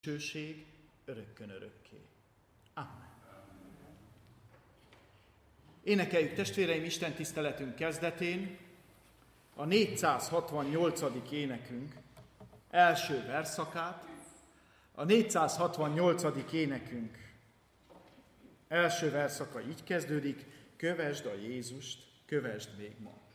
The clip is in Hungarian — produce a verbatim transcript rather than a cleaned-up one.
dicsőség örökkön örökké. Amen. Énekeljük, testvéreim, Isten tiszteletünk kezdetén a négyszázhatvannyolcadik énekünk első versszakát. A négyszázhatvannyolcadik énekünk első versszaka így kezdődik: kövesd a Jézust, kövesd még ma.